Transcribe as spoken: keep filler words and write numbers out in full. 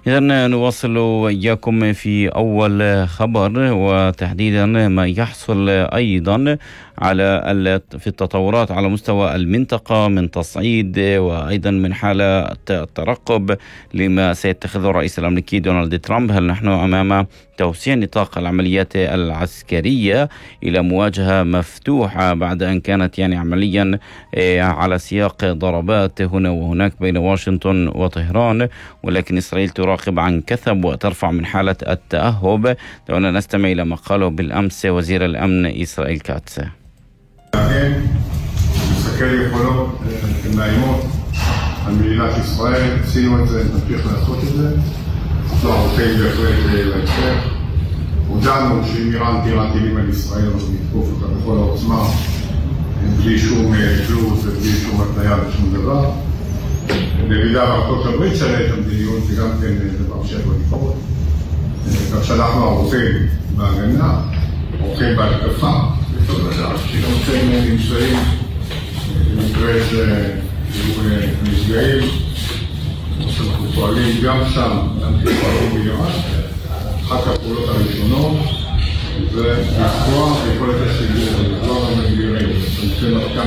إذن نواصل إياكم في أول خبر، وتحديدا ما يحصل أيضا على في التطورات على مستوى المنطقة من تصعيد وأيضا من حالة الترقب لما سيتخذه الرئيس الأمريكي دونالد ترامب. هل نحن أمام توسيع نطاق العمليات العسكرية إلى مواجهة مفتوحة بعد أن كانت يعني عمليا على سياق ضربات هنا وهناك بين واشنطن وطهران، ولكن إسرائيل تراقب عن كثب وترفع من حالة التأهب؟ دعونا نستمع إلى ما قاله بالأمس وزير الأمن إسرائيل كاتس. נסתכל יכולות מאיימות על מדינת ישראל, עשינו את זה, נמשיך לעשות את זה. אנחנו הולכים בהחלט להמשך. הודענו שאם איראן תירה טילים על ישראל, אנחנו נתקוף אותה בכל העוצמה, בלי שום תלות ובלי שום התניה ושום דבר. במידה בארצות הברית שנה את המדיניות, זה גם כן דבר שיכול לקרות. כך שאנחנו ערוכים בהגנה, ערוכים בהתקפה. טוב לדעת שגם כן נמצאים במקרה שיהיו נפגעים. אנחנו פועלים גם שם, גם שפועלים באיראן. אחת הפעולות הראשונות זה לפגוע ביכולת השיגור, לפגוע במגבירים.